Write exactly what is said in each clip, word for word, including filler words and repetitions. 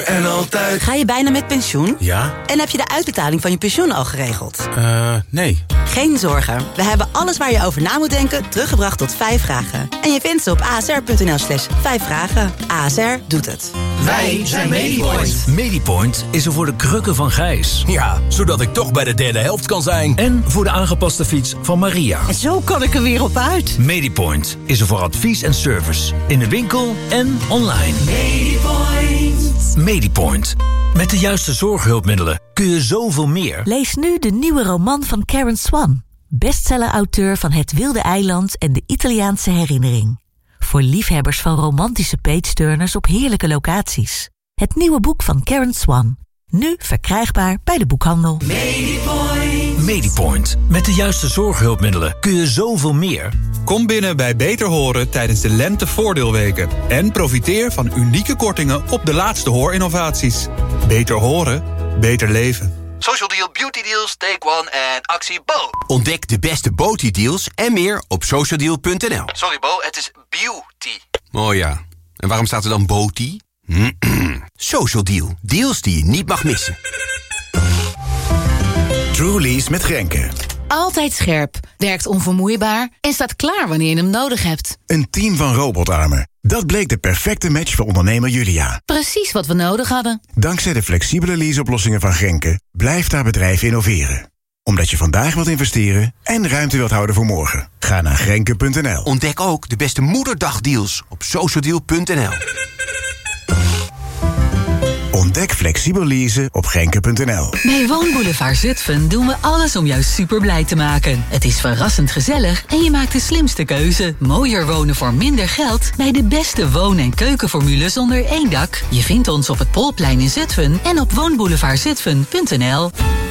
en altijd. Ga je bijna met pensioen? Ja. En heb je de uitbetaling van je pensioen al geregeld? Eh, uh, nee. Geen zorgen. We hebben alles waar je over na moet denken teruggebracht tot vijf vragen. En je vindt ze op asr.nl slash vijf vragen. A S R doet het. Wij zijn Medipoint. Medipoint is er voor de krukken van Gijs. Ja, zodat ik toch bij de derde helft kan zijn. En voor de aangepaste fiets van Maria. En zo kan ik er weer op uit. Medipoint is er voor advies en service. In de winkel en online. Medipoint. Medipoint. Met de juiste zorghulpmiddelen kun je zoveel meer. Lees nu de nieuwe roman van Karen Swan. Bestseller-auteur van Het Wilde Eiland en de Italiaanse Herinnering. Voor liefhebbers van romantische page-turners op heerlijke locaties. Het nieuwe boek van Karen Swan. Nu verkrijgbaar bij de boekhandel. Medipoint. Medipoint. Met de juiste zorghulpmiddelen kun je zoveel meer. Kom binnen bij Beter Horen tijdens de Lente-voordeelweken. En profiteer van unieke kortingen op de laatste hoorinnovaties. Beter horen, beter leven. Social Deal, Beauty Deals, Take One en actie Bo. Ontdek de beste Beauty Deals en meer op socialdeal punt n l. Sorry Bo, het is beauty. Oh ja, en waarom staat er dan Beauty? Social Deal, deals die je niet mag missen. Truly's met Grenke. Altijd scherp, werkt onvermoeibaar en staat klaar wanneer je hem nodig hebt. Een team van robotarmen. Dat bleek de perfecte match voor ondernemer Julia. Precies wat we nodig hadden. Dankzij de flexibele leaseoplossingen van Grenke blijft haar bedrijf innoveren. Omdat je vandaag wilt investeren en ruimte wilt houden voor morgen. Ga naar grenke punt n l. Ontdek ook de beste moederdagdeals op socialdeal punt n l. Ontdek flexibel leasen op grenke punt n l. Bij Woonboulevard Zutphen doen we alles om jou super blij te maken. Het is verrassend gezellig en je maakt de slimste keuze. Mooier wonen voor minder geld bij de beste woon- en keukenformules onder één dak. Je vindt ons op het Polplein in Zutphen en op woonboulevard zutphen punt n l.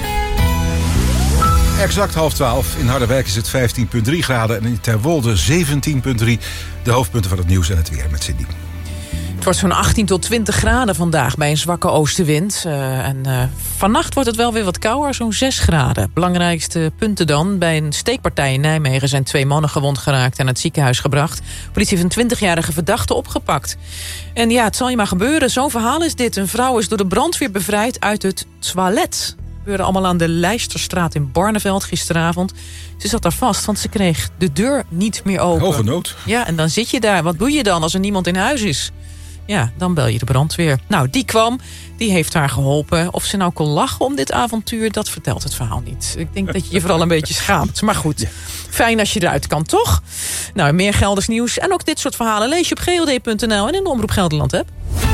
Exact half twaalf. In Harderwijk is het vijftien komma drie graden en in Terwolde zeventien komma drie. De hoofdpunten van het nieuws en het weer met Cindy. Het wordt zo'n achttien tot twintig graden vandaag bij een zwakke oostenwind. Uh, en uh, vannacht wordt het wel weer wat kouder, zo'n zes graden. Belangrijkste punten dan. Bij een steekpartij in Nijmegen zijn twee mannen gewond geraakt en naar het ziekenhuis gebracht. Politie heeft een twintigjarige verdachte opgepakt. En ja, het zal je maar gebeuren. Zo'n verhaal is dit. Een vrouw is door de brandweer bevrijd uit het toilet. Het gebeurde allemaal aan de Leisterstraat in Barneveld gisteravond. Ze zat daar vast, want ze kreeg de deur niet meer open. Hoge nood. Ja, en dan zit je daar. Wat doe je dan als er niemand in huis is? Ja, dan bel je de brandweer. Nou, die kwam, die heeft haar geholpen. Of ze nou kon lachen om dit avontuur, dat vertelt het verhaal niet. Ik denk dat je je vooral een beetje schaamt. Maar goed, fijn als je eruit kan, toch? Nou, meer Gelders nieuws en ook dit soort verhalen lees je op g l d punt n l en in de Omroep Gelderland app.